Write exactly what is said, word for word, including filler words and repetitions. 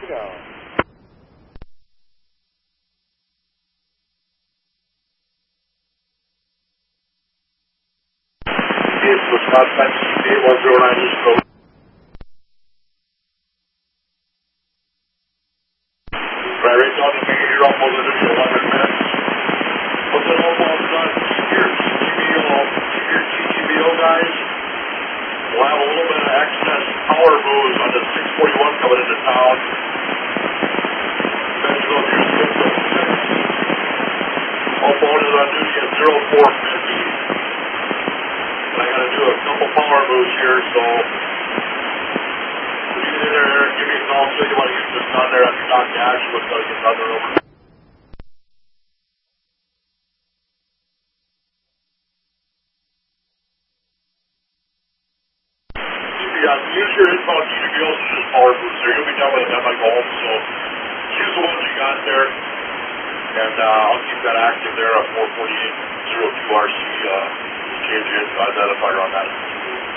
You know. It's Wisconsin eight one zero nine East Coast. Prairie down to me, you're up over the eleven minutes. What's it all about done? Keep your G G B O, keep your G G B O guys. We'll have a little bit of excess power booze on the six forty-one coming into town. Depends on your schedule. All phone is on duty at zero four fifty. And I got to do a couple power moves here, so when you get in there, Eric, give me a call, so you want to get this done there after Doc Ash, what's going to get done there over. Yeah, use your inbound G B Os and just power moves there. You'll be done with them, I go home, so use the ones you got there, and uh, I'll keep that active there at four forty-eight oh two R C, uh, just change the identifier on that.